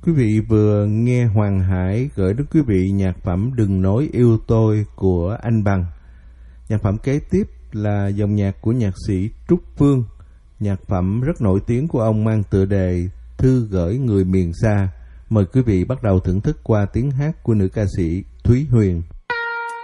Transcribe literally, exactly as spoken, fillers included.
Quý vị vừa nghe Hoàng Hải gửi đến quý vị nhạc phẩm Đừng Nói Yêu Tôi của anh Bằng. Nhạc phẩm kế tiếp là dòng nhạc của nhạc sĩ Trúc Phương. Nhạc phẩm rất nổi tiếng của ông mang tựa đề Thư Gửi Người Miền Xa. Mời quý vị bắt đầu thưởng thức qua tiếng hát của nữ ca sĩ Thúy Huyền.